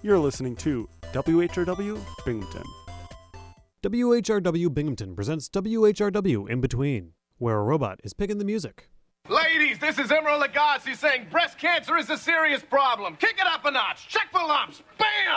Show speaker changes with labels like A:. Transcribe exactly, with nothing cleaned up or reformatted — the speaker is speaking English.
A: You're listening to W H R W Binghamton.
B: W H R W Binghamton presents W H R W In Between, where a robot is picking the music.
C: Ladies, this is Emerald Lagasse saying breast cancer is a serious problem. Kick it up a notch. Check for lumps. Bam!